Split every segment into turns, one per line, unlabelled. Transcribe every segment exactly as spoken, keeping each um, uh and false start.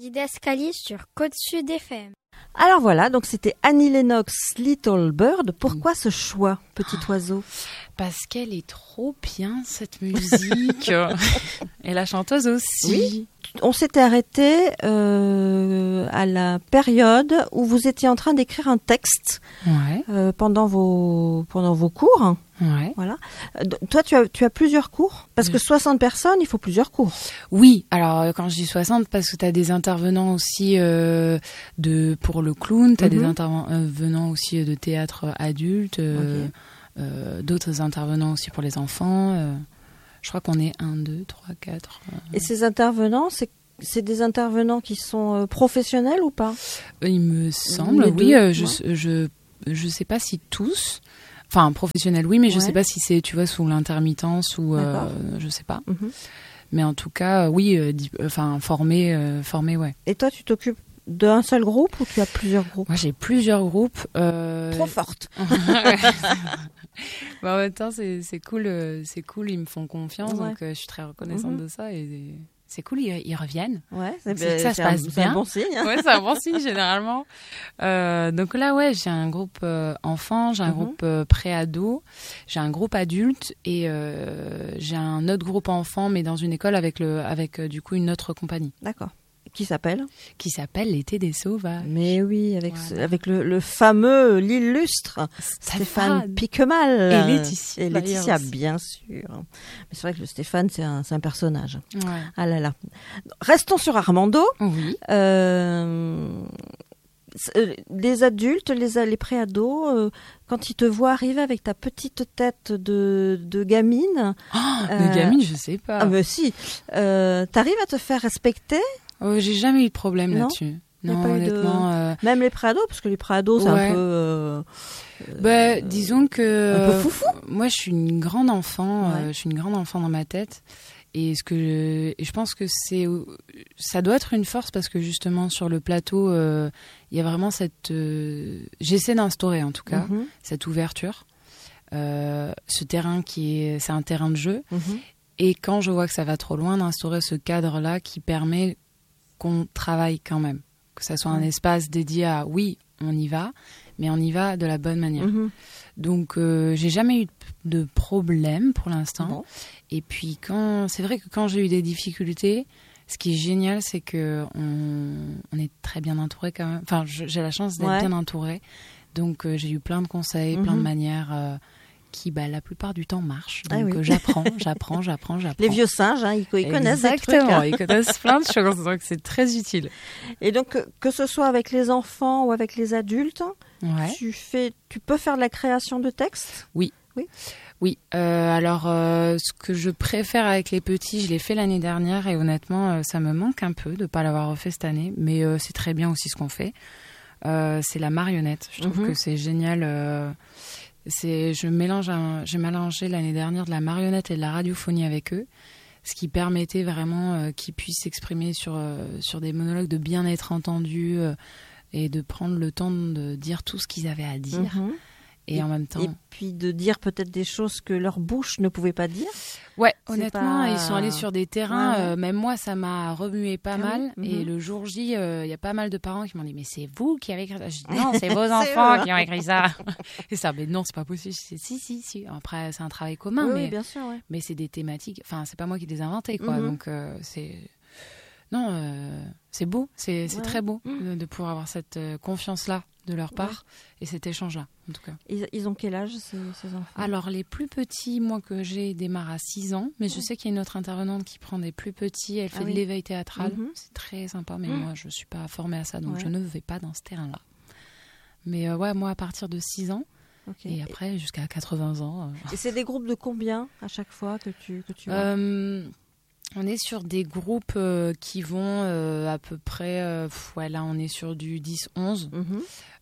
Didascalie sur Côte Sud F M.
Alors voilà, donc c'était Annie Lennox, Little Bird. Pourquoi ce choix, petit oiseau ?
Parce qu'elle est trop bien, cette musique. Et la chanteuse aussi.
Oui. On s'était arrêté euh, à la période où vous étiez en train d'écrire un texte
ouais.
euh, pendant vos pendant vos cours.
Ouais.
Voilà. Euh, toi, tu as tu as plusieurs cours parce que soixante personnes, il faut plusieurs cours.
Oui. Alors quand je dis soixante, parce que tu as des intervenants aussi euh, de pour le clown, tu as mm-hmm. des intervenants aussi de théâtre adulte, euh, okay. euh, d'autres intervenants aussi pour les enfants. Euh, Je crois qu'on est un, deux, trois, quatre. Euh...
Et ces intervenants, c'est, c'est des intervenants qui sont euh, professionnels ou pas ?
Il me semble, oui.
deux,
euh, je, ouais. je je sais pas si tous. Enfin, professionnels, oui, mais je ouais. sais pas si c'est, tu vois, sous l'intermittence ou euh, je sais pas. Mm-hmm. Mais en tout cas, oui, euh, di- enfin, formé, euh, formé, ouais.
Et toi, tu t'occupes d'un seul groupe ou tu as plusieurs groupes ?
Moi, j'ai plusieurs groupes. Euh...
Trop forte.
Bah, en même temps, c'est, c'est cool, euh, c'est cool, ils me font confiance, ouais. donc euh, je suis très reconnaissante mm-hmm. de ça et, et c'est cool, ils, ils reviennent.
Ouais,
c'est,
c'est,
ça
c'est
se passe
un,
bien.
C'est un bon signe. Hein.
Ouais, c'est un bon signe généralement. Euh, donc là, ouais, j'ai un groupe euh, enfant, j'ai un mm-hmm. groupe euh, pré-ado, j'ai un groupe adulte et euh, j'ai un autre groupe enfant, mais dans une école avec le, avec euh, du coup une autre compagnie.
D'accord. Qui s'appelle ?
Qui s'appelle L'été des sauvages.
Mais oui, avec, voilà. ce, avec le, le fameux, l'illustre Stéphane, Stéphane Piquemal.
Et Laetitia.
Et Laetitia, bien sûr. Mais c'est vrai que le Stéphane, c'est un, c'est un personnage.
Ouais.
Ah là là. Restons sur Armando.
Oui.
Euh, les adultes, les, les préados, euh, quand ils te voient arriver avec ta petite tête de, de gamine.
Oh, euh, de gamine, je sais pas.
Ah ben si. Euh, t'arrives à te faire respecter ?
Oh, j'ai jamais eu de problème
non
là-dessus. Non, honnêtement.
De...
Euh...
Même les préados, parce que les préados, c'est ouais. un peu. Euh...
Bah, disons que.
Un peu foufou.
Moi, je suis une grande enfant.
Ouais.
Euh, je suis une grande enfant dans ma tête. Et ce que je, et je pense que c'est, ça doit être une force parce que justement sur le plateau, il euh, y a vraiment cette. Euh... J'essaie d'instaurer en tout cas mm-hmm. cette ouverture, euh, ce terrain qui est, c'est un terrain de jeu. Mm-hmm. Et quand je vois que ça va trop loin, d'instaurer ce cadre-là qui permet qu'on travaille quand même, que ça soit un espace dédié à oui, on y va, mais on y va de la bonne manière. Mmh. Donc, euh, j'ai jamais eu de problème pour l'instant. Bon. Et puis, quand c'est vrai que quand j'ai eu des difficultés, ce qui est génial, c'est que on, on est très bien entouré quand même. Enfin, je, j'ai la chance d'être ouais. bien entourée. Donc, euh, j'ai eu plein de conseils, mmh. plein de manières. Euh, qui, bah, la plupart du temps, marchent. Donc, ah oui. euh, j'apprends, j'apprends, j'apprends, j'apprends.
Les vieux singes, hein, ils, ils connaissent des trucs.
Exactement, ils connaissent plein de choses, donc c'est très utile.
Et donc, que ce soit avec les enfants ou avec les adultes,
ouais.
tu fais, tu peux faire de la création de textes ?
Oui.
Oui.
Oui. Euh, alors, euh, ce que je préfère avec les petits, je l'ai fait l'année dernière et honnêtement, euh, ça me manque un peu de ne pas l'avoir refait cette année, mais euh, c'est très bien aussi ce qu'on fait. Euh, c'est la marionnette. Je trouve mm-hmm. que c'est génial. Euh, C'est, je mélange un, j'ai mélangé l'année dernière de la marionnette et de la radiophonie avec eux, ce qui permettait vraiment euh, qu'ils puissent s'exprimer sur, euh, sur des monologues, de bien être entendus euh, et de prendre le temps de dire tout ce qu'ils avaient à dire. Mm-hmm. Et, et en même temps.
Et puis de dire peut-être des choses que leur bouche ne pouvait pas dire.
Ouais, c'est honnêtement, pas... ils sont allés sur des terrains.
Ouais.
Euh, même moi, ça m'a remué pas ah mal.
Oui.
Et mm-hmm. le jour J, il euh, y a pas mal de parents qui m'ont dit, mais c'est vous qui avez écrit ça. Je dis, non, c'est vos enfants c'est qui ont écrit ça. Et ça, mais non, c'est pas possible. Je dis, si, si, si. Après, c'est un travail commun,
oui,
mais,
oui, bien sûr, ouais.
mais c'est des thématiques. Enfin, c'est pas moi qui les ai inventées, quoi. Mm-hmm. Donc, euh, c'est. Non, euh, c'est beau. C'est, c'est ouais. très beau mm. de, de pouvoir avoir cette euh, confiance-là de leur part ouais. et cet échange-là, en tout cas.
Ils, ils ont quel âge, ces, ces enfants ?
Alors, les plus petits, moi, que j'ai, démarrent à six ans, mais je sais qu'il y a une autre intervenante qui prend des plus petits, elle fait ah oui. de l'éveil théâtral, mm-hmm. c'est très sympa, mais mm. moi, je ne suis pas formée à ça, donc ouais. je ne vais pas dans ce terrain-là. Mais euh, ouais, moi, à partir de six ans, okay. et après, jusqu'à quatre-vingts ans... Euh...
Et c'est des groupes de combien, à chaque fois, que tu, que tu vois
euh, On est sur des groupes euh, qui vont euh, à peu près... Euh, pff, ouais, là, on est sur du dix onze. Mm-hmm.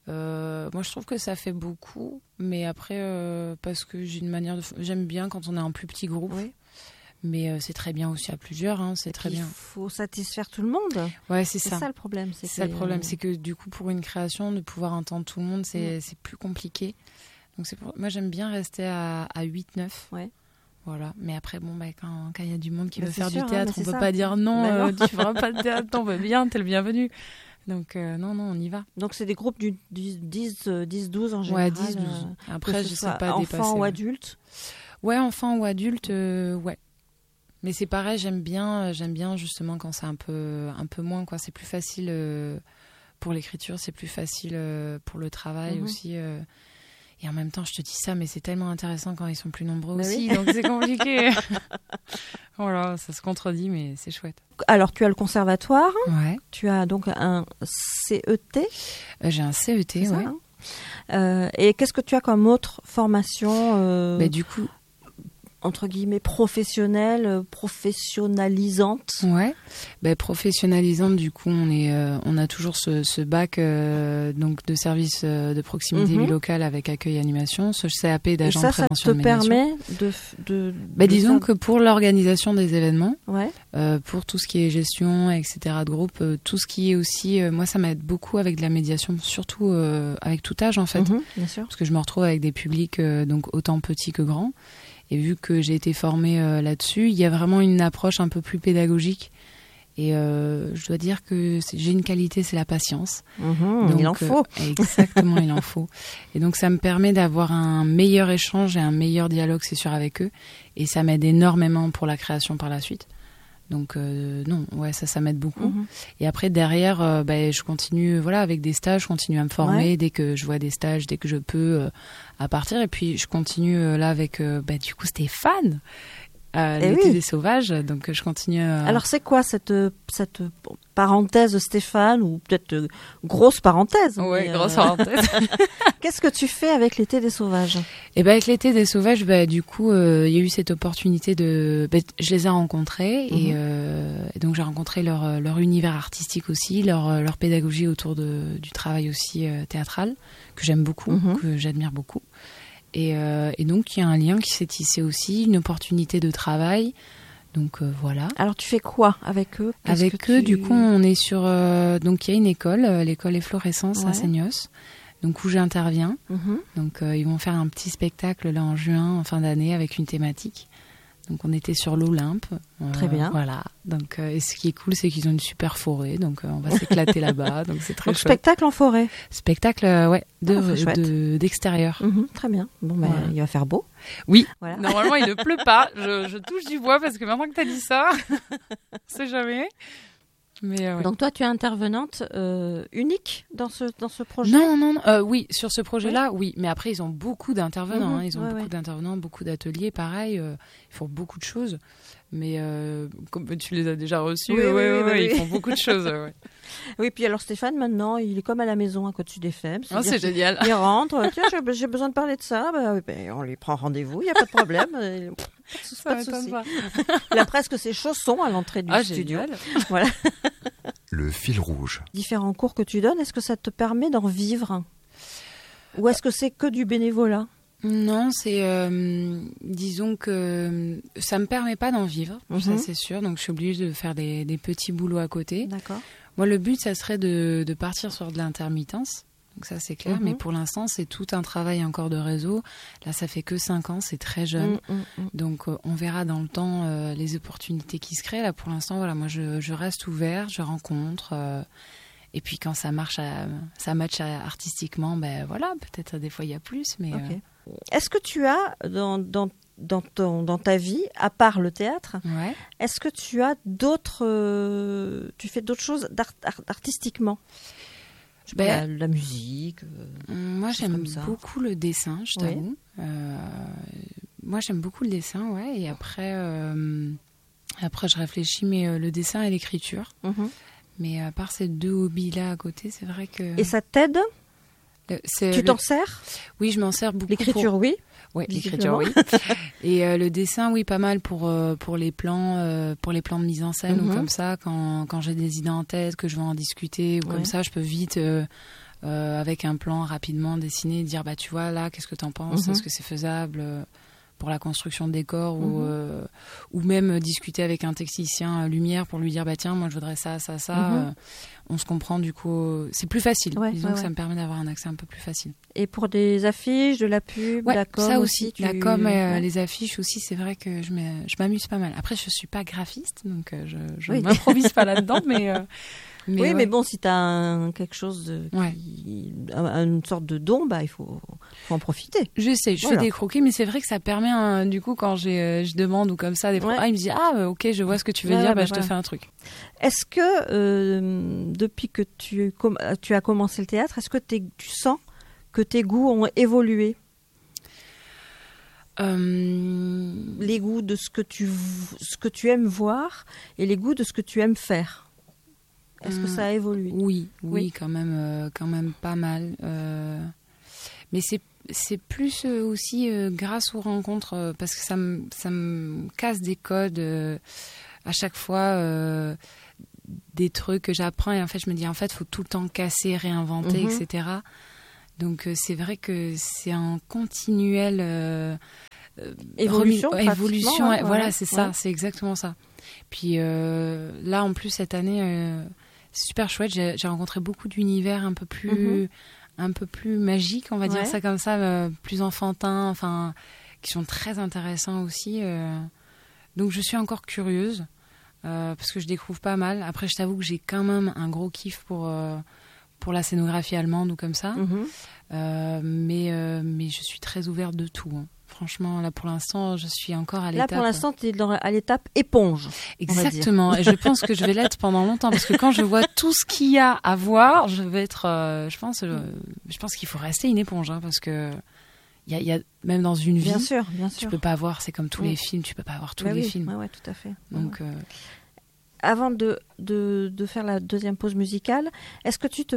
Euh, moi, je trouve que ça fait beaucoup, mais après, euh, parce que j'ai une manière de, j'aime bien quand on est un plus petit groupe, oui. mais euh, c'est très bien aussi à plusieurs, hein, c'est très
il
bien.
Il faut satisfaire tout le monde.
Ouais, c'est,
c'est
ça.
ça le problème.
C'est, c'est ça le problème, c'est que du coup, pour une création, de pouvoir entendre tout le monde, c'est, mmh. c'est plus compliqué. Donc, c'est pour... moi, j'aime bien rester à, à huit neuf.
Ouais.
Voilà. Mais après, bon, bah, quand il y a du monde qui
mais
veut faire
sûr,
du théâtre,
hein,
on peut
ça.
pas dire non,
bah,
euh,
non.
tu feras pas de théâtre, on veut bien, t'es le bienvenu. Donc, euh, non, non, on y va.
Donc, c'est des groupes du dix douze en général.
Ouais, dix douze.
Euh,
Après, je sais pas
enfants
dépasser.
Enfants ou
ouais.
adultes.
Ouais, enfants ou adultes, euh, ouais. Mais c'est pareil, j'aime bien, j'aime bien justement quand c'est un peu, un peu moins, quoi. C'est plus facile euh, pour l'écriture, c'est plus facile euh, pour le travail
Mm-hmm.
aussi. Euh, et en même temps, je te dis ça, mais c'est tellement intéressant quand ils sont plus nombreux
bah
aussi,
oui.
donc c'est compliqué. Voilà, ça se contredit, mais c'est chouette.
Alors, tu as le conservatoire,
Ouais.
tu as donc un C E T.
Euh, j'ai un C E T,
c'est ça,
ouais.
hein euh, et qu'est-ce que tu as comme autre formation euh,
Bah, du coup,
entre guillemets professionnelle, euh, professionnalisante?
ouais. Bah, professionnalisante, du coup, on est, euh, on a toujours ce, ce bac euh, donc de service euh, de proximité
Mhm.
locale avec accueil et animation, ce C A P
Et
d'agent
ça,
de
ça
prévention
te
de médiation.
permet de, de,
Bah,
de
disons
faire-
que pour l'organisation des événements,
ouais.
euh, pour tout ce qui est gestion, et cetera de groupe, euh, tout ce qui est aussi, euh, moi ça m'aide beaucoup avec de la médiation, surtout euh, avec tout âge en fait,
Mhm, bien sûr.
parce que je me retrouve avec des publics euh, donc autant petits que grands, et vu que j'ai été formée euh, là-dessus, il y a vraiment une approche un peu plus pédagogique, et euh, je dois dire que c'est- j'ai une qualité, c'est la patience.
Mhm,
Donc,
il en
euh,
faut.
exactement, il en faut. Et donc, ça me permet d'avoir un meilleur échange et un meilleur dialogue, c'est sûr, avec eux. Et ça m'aide énormément pour la création par la suite. Donc, euh, non, ouais, ça, ça m'aide beaucoup.
Mhm.
Et après, derrière, euh, bah, je continue, voilà, avec des stages, je continue à me former
Ouais.
dès que je vois des stages, dès que je peux, euh, à partir. Et puis, je continue euh, là avec, euh, bah, du coup, Stéphane, euh,
Eh
l'été
oui.
des sauvages. Donc, je continue. euh,
Alors, c'est quoi cette, cette parenthèse, Stéphane, ou peut-être euh, grosse parenthèse?
ouais,
mais,
grosse
euh,
parenthèse.
Qu'est-ce que tu fais avec l'été des sauvages?
Et ben avec l'été des sauvages, bah, du coup, euh, il y a eu cette opportunité de, bah, je les ai rencontrés et,
Mhm.
euh, et donc j'ai rencontré leur leur univers artistique aussi, leur leur pédagogie autour de du travail aussi euh, théâtral que j'aime beaucoup,
Mhm.
que j'admire beaucoup. Et, euh, et donc il y a un lien qui s'est tissé aussi, une opportunité de travail. Donc euh, voilà.
Alors, tu fais quoi avec eux? Qu'est-ce
Avec
que
eux,
tu-
du coup, on est sur euh, donc il y a une école, euh, l'école Efflorescence
Ouais.
à Seignos, donc où j'interviens.
Mhm.
Donc euh, ils vont faire un petit spectacle là en juin, en fin d'année, avec une thématique. Donc on était sur l'Olympe. Euh,
Très bien.
Voilà. Donc euh, et ce qui est cool, c'est qu'ils ont une super forêt, donc euh, on va s'éclater là-bas. Donc c'est très
Donc,
chouette.
spectacle en forêt.
Spectacle, euh, ouais, de,
Ah, c'est chouette.
de- d'extérieur.
Mhm, très bien. Bon, ben,
Voilà.
il va faire beau.
Oui.
Voilà.
Normalement, il ne pleut pas. Je, je touche du bois parce que maintenant que tu as dit ça, on sait jamais. Mais euh, ouais.
Donc, toi, tu es intervenante euh, unique dans ce, dans ce projet?
Non, non, non. Euh, oui, sur ce projet-là, oui. Mais après, ils ont beaucoup d'intervenants.
Mhm,
hein. Ils ont
ouais,
beaucoup
ouais.
d'intervenants, beaucoup d'ateliers, pareil. euh, ils font beaucoup de choses. Mais euh, comme tu les as déjà reçus,
Oui,
ouais,
oui,
ouais,
oui, bah
ouais,
oui.
ils font beaucoup de choses. euh, ouais.
Oui, puis alors Stéphane, maintenant, il est comme à la maison à côté du F M.
Oh, c'est génial.
Il rentre, tiens, j'ai- j'ai besoin de parler de ça. Bah, oui, ben, on lui prend rendez-vous, il n'y a pas de problème. Euh,
Ça
pas de
m'étonne
souci.
pas.
Il a presque ses chaussons à l'entrée du
Ah,
studio.
génial.
Voilà.
Le fil rouge.
Différents cours que tu donnes, est-ce que ça te permet d'en vivre? Ou est-ce que c'est que du bénévolat?
Non, c'est euh, disons que euh, ça me permet pas d'en vivre, ça
Mhm.
c'est sûr. Donc je suis obligée de faire des, des petits boulots à côté.
D'accord.
Moi, le but, ça serait de, de partir sur de l'intermittence. Donc ça, c'est clair.
Mhm.
Mais pour l'instant, c'est tout un travail encore de réseau. Là, ça fait que cinq ans, c'est très jeune.
Mm, mm, mm.
Donc, euh, on verra dans le temps euh, les opportunités qui se créent. Là, pour l'instant, voilà, moi, je, je reste ouverte, je rencontre. euh, et puis, quand ça marche, à- ça match à- artistiquement, ben voilà, peut-être des fois il y a plus. Mais
Ok. Est-ce que tu as dans, dans, dans, ton, dans ta vie, à part le théâtre,
euh, ouais.
est-ce que tu as d'autres, euh, tu fais d'autres choses d'art- art- artistiquement? Je sais pas,
Ben,
la, la musique. euh,
Moi,
choses
j'aime
comme ça.
beaucoup le dessin, je
Oui.
t'avoue. Euh, moi, j'aime beaucoup le dessin, ouais. Et après, euh, après je réfléchis, mais euh, le dessin et l'écriture.
mhm.
Mais à part ces deux hobbies-là à côté, c'est vrai que...
Et ça t'aide?
Le- c'est
Tu
le-
t'en sers?
Oui, je m'en sers beaucoup.
L'écriture, oui.
pour... Oui, l'écriture, oui. Et euh, le dessin, oui, pas mal pour, euh, pour, les plans, euh, pour les plans de mise en scène
Mhm.
ou comme ça, quand, quand j'ai des idées en tête, que je veux en discuter ou
Ouais.
comme ça, je peux vite... euh, euh, avec un plan rapidement dessiner, dire bah tu vois là qu'est-ce que t'en penses,
Mhm.
est-ce que c'est faisable, euh, pour la construction de décors
mmh.
ou, euh, ou même discuter avec un technicien lumière pour lui dire bah tiens moi je voudrais ça ça ça mmh. euh, on se comprend du coup c'est plus facile
ouais,
disons
ouais,
que
ouais.
ça me permet d'avoir un accès un peu plus facile.
Et pour des affiches, de la pub,
ouais,
la com
ça aussi,
aussi tu...
la com euh,
ouais.
les affiches aussi c'est vrai que je, je m'amuse pas mal. Après je suis pas graphiste donc euh, je, je
oui.
m'improvise pas là-dedans mais euh,
Mais oui, ouais. mais bon, si tu as quelque chose, de,
ouais.
qui, une sorte de don, bah, il faut, faut en profiter.
J'essaie, je voilà. fais des croquis, mais c'est vrai que ça permet, un, du coup, quand j'ai, euh, je demande ou comme ça, des fois, ouais. ah, il me dit, ah, ok, je vois ce que tu veux ouais, dire, ouais, bah, bah, je voilà. te fais un truc.
Est-ce que, euh, depuis que tu, com- tu as commencé le théâtre, est-ce que tu sens que tes goûts ont évolué ? euh... Les goûts de ce que, tu, ce que tu aimes voir et les goûts de ce que tu aimes faire. Est-ce que ça a évolué ?
Oui, oui, oui, quand même, euh, quand même pas mal. Euh, mais c'est c'est plus euh, aussi euh, grâce aux rencontres euh, parce que ça me ça me casse des codes euh, à chaque fois, euh, des trucs que j'apprends et en fait je me dis en fait faut tout le temps casser, réinventer, mm-hmm. et cetera. Donc euh, c'est vrai que c'est un continuel euh,
évolution,
remis, évolution,
ouais,
voilà,
ouais,
c'est
ouais.
ça, c'est exactement ça. Puis euh, là en plus cette année. Euh, C'est super chouette, j'ai, j'ai rencontré beaucoup d'univers un peu plus, mm-hmm. un peu plus magiques, on va dire ouais. ça comme ça, euh, plus enfantins, enfin, qui sont très intéressants aussi. Euh. Donc je suis encore curieuse, euh, parce que je découvre pas mal. Après je t'avoue que j'ai quand même un gros kiff pour, euh, pour la scénographie allemande ou comme ça. Mm-hmm. Euh, mais, euh, mais je suis très ouverte de tout, hein. Franchement, là, pour l'instant, je suis encore à l'étape...
Là, pour l'instant, tu es à l'étape éponge.
Exactement. Et je pense que je vais l'être pendant longtemps. Parce que quand je vois tout ce qu'il y a à voir, je vais être... Euh, je pense, euh, je pense qu'il faut rester une éponge. Hein, parce que y a, y a, même dans une vie,
bien sûr, bien sûr.
tu peux pas avoir... C'est comme tous oui. les films, tu peux pas avoir tous bah les
oui.
films.
Oui, ouais, tout à fait.
Donc...
Ouais.
Euh...
Avant de, de, de faire la deuxième pause musicale, est-ce que tu te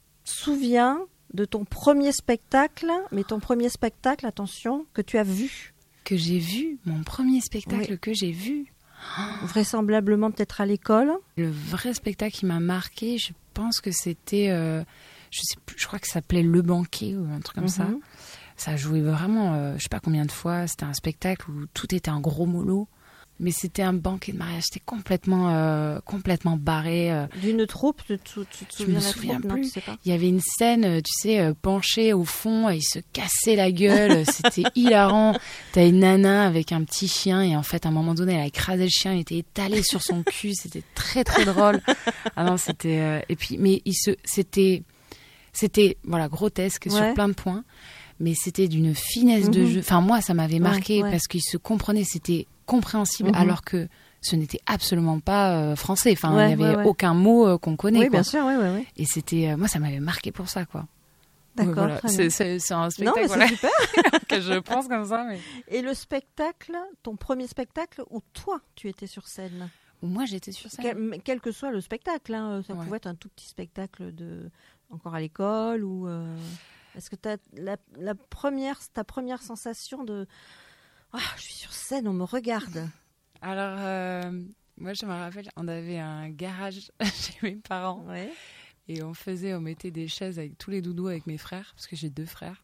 souviens de ton premier spectacle, mais ton premier spectacle, attention, que tu as vu ?
Que j'ai vu, mon premier spectacle oui. que j'ai vu.
Vraisemblablement peut-être à l'école.
Le vrai spectacle qui m'a marqué, je pense que c'était, euh, je sais plus, je crois que ça s'appelait Le Banquet ou un truc comme mm-hmm. ça. Ça a joué vraiment, euh, je sais pas combien de fois. C'était un spectacle où tout était un gros mollo. Mais c'était un banquet de mariage, c'était complètement, euh, complètement barré. Euh.
D'une troupe, tu, tu, tu te souviens,
je me souviens
troupe,
plus.
Non, tu sais pas.
Il y avait une scène, tu sais, euh, penchée au fond, et il se cassait la gueule, c'était hilarant. T'as une nana avec un petit chien, et en fait, à un moment donné, elle a écrasé le chien, il était étalé sur son cul, c'était très très drôle. Ah non, c'était, euh, et puis, mais il se, c'était, c'était, voilà, grotesque ouais. sur plein de points, mais c'était d'une finesse mm-hmm. de jeu. Enfin, moi, ça m'avait marqué ouais, ouais. parce qu'il se comprenait, c'était compréhensible, mmh. alors que ce n'était absolument pas euh, français. Enfin, ouais, il n'y avait ouais, ouais. aucun mot euh, qu'on connaît.
Oui,
quoi.
bien sûr, oui, oui.
Et c'était, euh, moi, ça m'avait marqué pour ça, quoi.
D'accord,
voilà.
très
c'est,
bien.
C'est, c'est un spectacle
non, mais
voilà,
c'est super.
que je pense comme ça. Mais...
Et le spectacle, ton premier spectacle où toi, tu étais sur scène ?
Où moi, j'étais sur scène.
Quel, quel que soit le spectacle, hein, ça ouais. pouvait être un tout petit spectacle de, encore à l'école ou... Euh... Est-ce que t'as la, la première, ta première sensation de oh, je suis sur scène, on me regarde.
Alors, euh, moi, je me rappelle, on avait un garage chez mes parents.
Ouais.
Et on faisait, on mettait des chaises avec tous les doudous avec mes frères, parce que j'ai deux frères.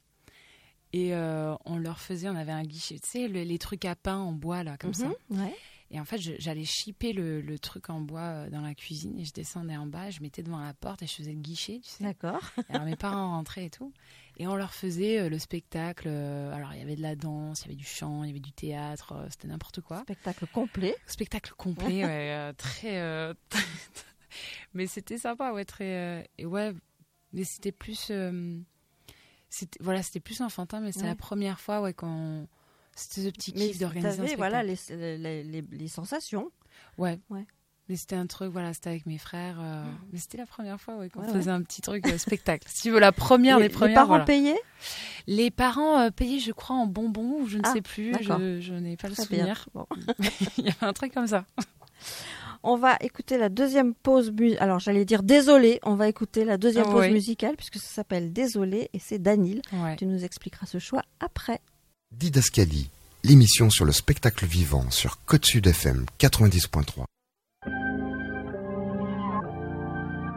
Et euh, on leur faisait, on avait un guichet, tu sais, le, les trucs à pain en bois, là, comme mm-hmm, ça.
Ouais.
Et en fait, je, j'allais shipper le, le truc en bois dans la cuisine et je descendais en bas, je mettais devant la porte et je faisais le guichet, tu sais.
D'accord.
Et alors mes parents rentraient et tout. Et on leur faisait euh, le spectacle. Euh, alors il y avait de la danse, il y avait du chant, il y avait du théâtre, euh, c'était n'importe quoi.
Spectacle complet.
Spectacle complet, ouais, euh, très... Euh, mais c'était sympa, ouais, très... Euh, et ouais, mais c'était plus... Euh, c'était, voilà, c'était plus enfantin, mais c'est ouais. la première fois, ouais, qu'on... C'était ce petit kiff d'organiser un spectacle.
Voilà, les, les, les, les sensations.
Ouais.
ouais.
Mais c'était un truc, voilà, c'était avec mes frères. Euh, mmh. Mais c'était la première fois ouais, qu'on ouais, faisait ouais. un petit truc euh, spectacle. Si tu veux, la première
les,
des premières.
Les parents
voilà.
payaient
Les parents euh, payaient, je crois, en bonbons ou je ne
ah,
sais plus. Je, je n'ai pas
Très
le souvenir.
Bon.
Il y avait un truc comme ça.
On va écouter la deuxième pause musicale. Alors, j'allais dire désolé, on va écouter la deuxième oh, pause oui. musicale puisque ça s'appelle Désolé et c'est Danil.
Ouais.
Tu nous expliqueras ce choix après.
Didascalie, l'émission sur le spectacle vivant sur Côte Sud F M quatre-vingt-dix point trois.